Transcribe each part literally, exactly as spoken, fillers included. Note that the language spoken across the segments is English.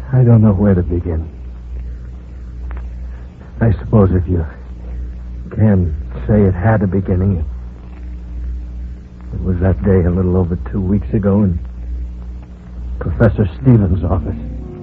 I don't know where to begin. I suppose if you can say it had a beginning, it, it was that day a little over two weeks ago in Professor Stevens' office.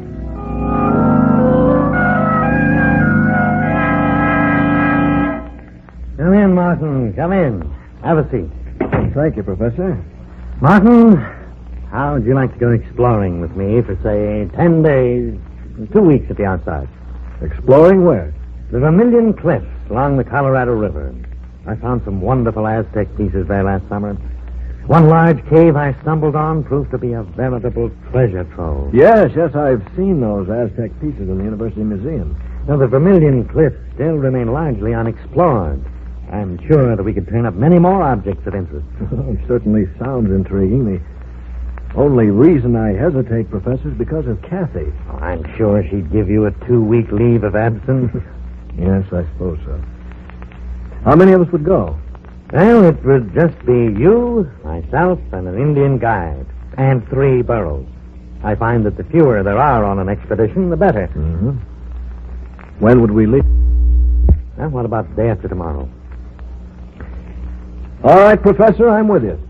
Come in, Martin. Come in. Have a seat. Thank you, Professor. Martin, how would you like to go exploring with me for, say, ten days, two weeks at the outside? Exploring where? The Vermilion Cliffs along the Colorado River. I found some wonderful Aztec pieces there last summer. One large cave I stumbled on proved to be a veritable treasure trove. Yes, yes, I've seen those Aztec pieces in the University Museum. Now, the Vermilion Cliffs still remain largely unexplored. I'm sure that we could turn up many more objects of interest. It certainly sounds intriguing. The only reason I hesitate, Professor, is because of Kathy. Oh, I'm sure she'd give you a two-week leave of absence. Yes, I suppose so. How many of us would go? Well, it would just be you, myself, and an Indian guide, and three burros. I find that the fewer there are on an expedition, the better. Mm-hmm. When would we leave? Well, what about the day after tomorrow? All right, Professor, I'm with you.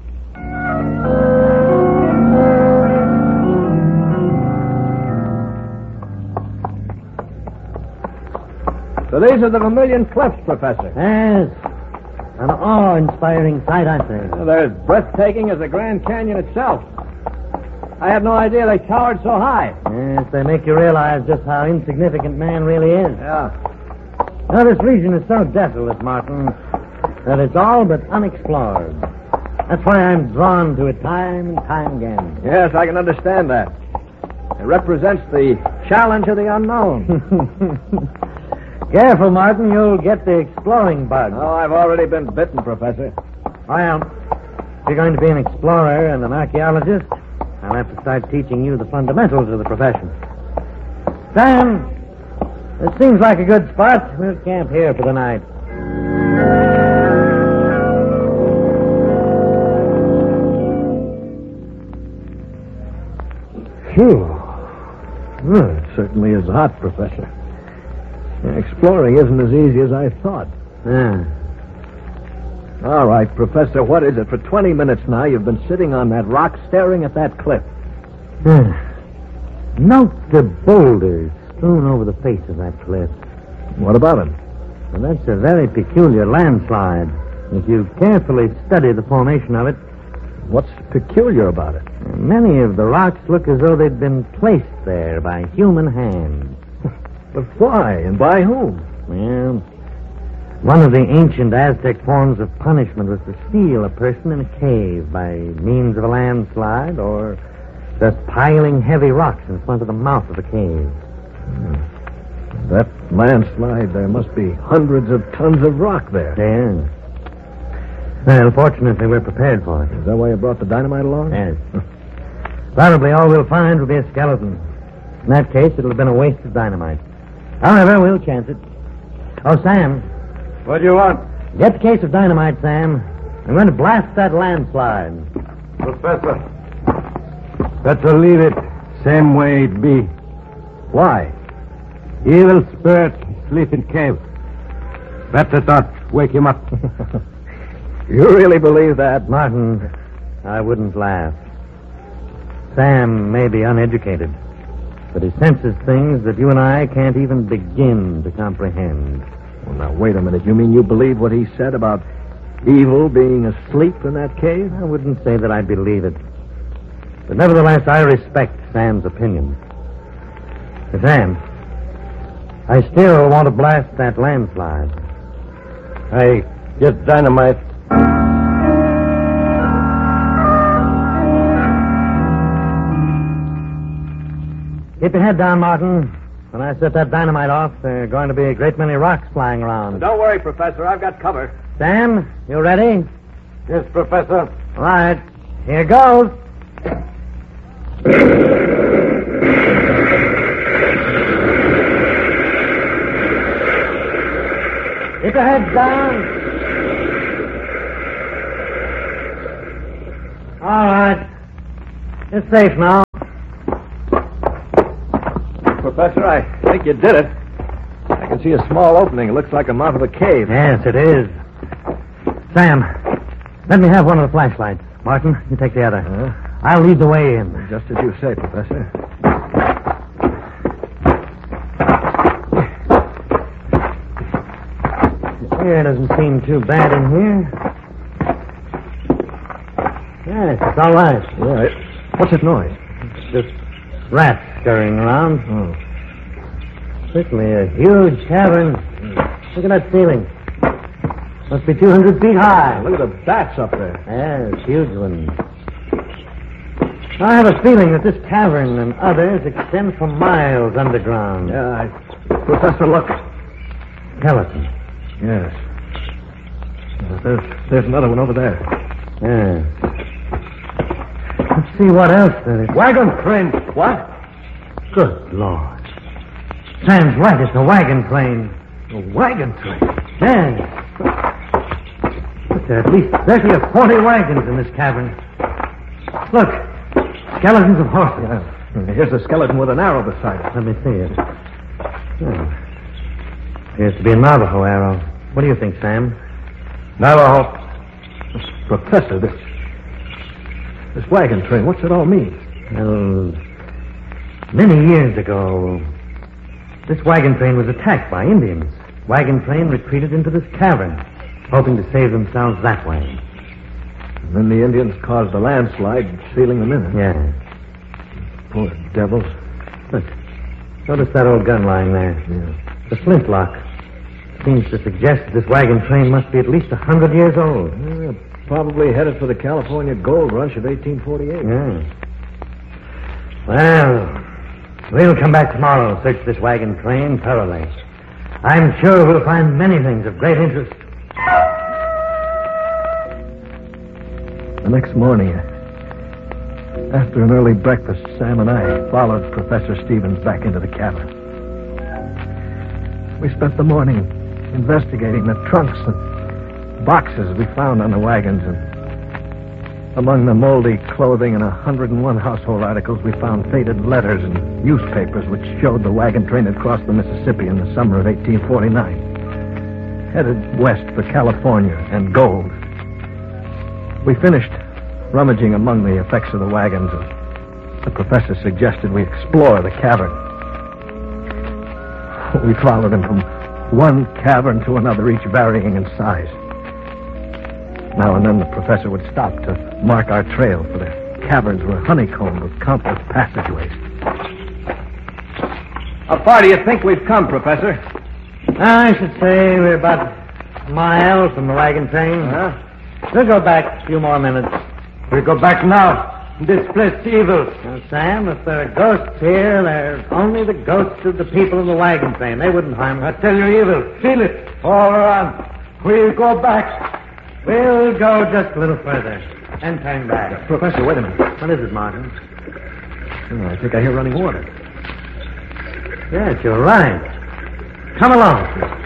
So these are the Vermilion Cliffs, Professor. Yes. An awe-inspiring sight, aren't they? Well, they're as breathtaking as the Grand Canyon itself. I had no idea they towered so high. Yes, they make you realize just how insignificant man really is. Yeah. Now, this region is so desolate, Martin, that it's all but unexplored. That's why I'm drawn to it time and time again. Yes, I can understand that. It represents the challenge of the unknown. Careful, Martin, you'll get the exploring bug. Oh, I've already been bitten, Professor. Well, if you're going to be an explorer and an archaeologist, I'll have to start teaching you the fundamentals of the profession. Sam, it seems like a good spot. We'll camp here for the night. Phew. Well, it certainly is hot, Professor. Exploring isn't as easy as I thought. Yeah. All right, Professor, what is it? For twenty minutes now, you've been sitting on that rock staring at that cliff. Note the boulders strewn over the face of that cliff. What about them? Well, that's a very peculiar landslide. If you carefully study the formation of it... What's peculiar about it? Many of the rocks look as though they'd been placed there by human hands. But why, and by whom? Well, one of the ancient Aztec forms of punishment was to seal a person in a cave by means of a landslide or just piling heavy rocks in front of the mouth of the cave. Hmm. That landslide, there must be hundreds of tons of rock there. Yes. Well, fortunately, we're prepared for it. Is that why you brought the dynamite along? Yes. Probably all we'll find will be a skeleton. In that case, it'll have been a waste of dynamite. However, we'll chance it. Oh, Sam. What do you want? Get the case of dynamite, Sam. I'm going to blast that landslide. Professor, better leave it same way it be. Why? Evil spirit sleep in cave. Better not wake him up. You really believe that? Martin, I wouldn't laugh. Sam may be uneducated, but he senses things that you and I can't even begin to comprehend. Well, now, wait a minute. You mean you believe what he said about evil being asleep in that cave? I wouldn't say that I believe it. But nevertheless, I respect Sam's opinion. But Sam, I still want to blast that landslide. I get dynamite. Keep your head down, Martin. When I set that dynamite off, there are going to be a great many rocks flying around. Don't worry, Professor. I've got cover. Sam, you ready? Yes, Professor. All right. Here goes. Keep your heads down. All right. It's safe now. Professor. I think you did it. I can see a small opening. It looks like a mouth of a cave. Yes, it is. Sam, let me have one of the flashlights. Martin, you take the other. Huh? I'll lead the way in. Just as you say, Professor. The air doesn't seem too bad in here. Yes, it's all right. Right. What's that noise? It's just rats scurrying around. Oh. Certainly a huge cavern. Look at that ceiling. Must be two hundred feet high. Look at the bats up there. Yes, huge ones. I have a feeling that this cavern and others extend for miles underground. Yeah, I... Professor, look. Skeleton. Yes. Uh, There's, there's another one over there. Yeah. Let's see what else there is. Wagon train. What? Good Lord. Sam's right. It's a wagon train. A wagon train? Yes. Look, there are at least thirty or forty wagons in this cavern. Look. Skeletons of horses. Yeah. Here's a skeleton with an arrow beside it. Let me see it. Oh. Appears to be a Navajo arrow. What do you think, Sam? Navajo. Professor, this... This wagon train, what's it all mean? Well, many years ago, this wagon train was attacked by Indians. Wagon train retreated into this cavern, hoping to save themselves that way. And then the Indians caused a landslide, sealing them in. Yeah. Poor devils. Look. Notice that old gun lying there. Yeah. The flintlock. Seems to suggest that this wagon train must be at least a hundred years old. Yeah, probably headed for the California gold rush of eighteen forty-eight. Yeah. Well, we'll come back tomorrow and search this wagon train thoroughly. I'm sure we'll find many things of great interest. The next morning, after an early breakfast, Sam and I followed Professor Stevens back into the cavern. We spent the morning investigating the trunks and boxes we found on the wagons, and among the moldy clothing and a hundred and one household articles, we found faded letters and newspapers which showed the wagon train had crossed the Mississippi in the summer of eighteen forty-nine, headed west for California and gold. We finished rummaging among the effects of the wagons, and the professor suggested we explore the cavern. We followed him from one cavern to another, each varying in size. Now and then the professor would stop to mark our trail, for the caverns were honeycombed with countless passageways. How far do you think we've come, Professor? I should say we're about a mile from the wagon train. Huh? We'll go back a few more minutes. We'll go back now. This place is evil. Now, Sam, if there are ghosts here, they're only the ghosts of the people in the wagon train. They wouldn't harm I us. tell you, evil. Feel it. All around. We'll go back. We'll go just a little further and turn back. Professor, wait a minute. What is it, Martin? Oh, I think I hear running water. Yes, you're right. Come along.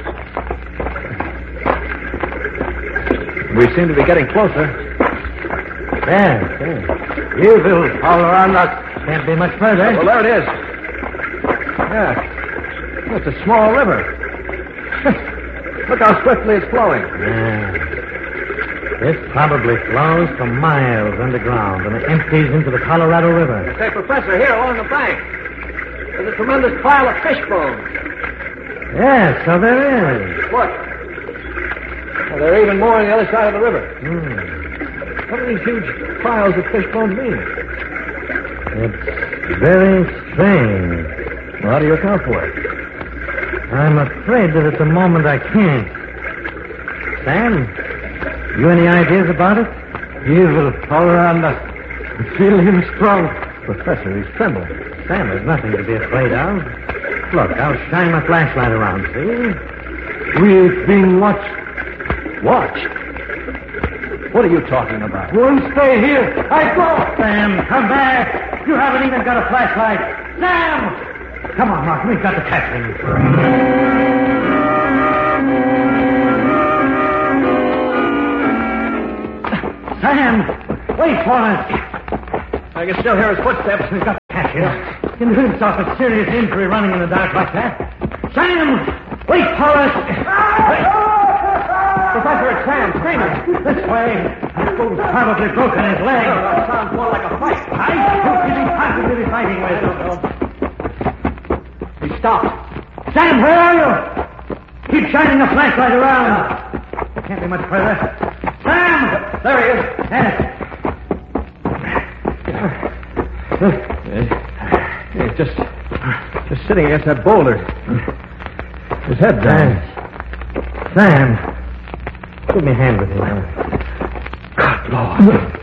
We seem to be getting closer. There, there. Evil all around us. Can't be much further. Well, there it is. Yeah. It's a small river. Look how swiftly it's flowing. Yeah. This probably flows for miles underground and it empties into the Colorado River. Say, Professor, here along the bank, there's a tremendous pile of fish bones. Yes, so there is. Look. Well, there are even more on the other side of the river. Hmm. What do these huge piles of fish bones mean? It's very strange. Well, how do you account for it? I'm afraid that at the moment I can't. Sam, you any ideas about it? Evil all around us. I feel him strong. Professor, he's trembling. Sam, there's nothing to be afraid of. Look, I'll shine my flashlight around, see? We've been watched. Watched? What are you talking about? Won't stay here. I go. Sam, come back. You haven't even got a flashlight. Sam! Come on, Mark. We've got to catch him. Sam! Wait for us. I can still hear his footsteps. We've got to catch him. can do himself a serious injury running in the dark like that. Sam! Wait for us! Wait. Professor, it's Sam, screaming. This way. The fool's probably broken his leg. That sounds more like a fight. I hope he's possibly be fighting with. He stopped. Sam, where are you? Keep shining the flashlight around. Can't be much further. Sam! There he is. Yes. He's just, just sitting against that boulder. His head down. Sam. Give me a hand with him. God, Lord.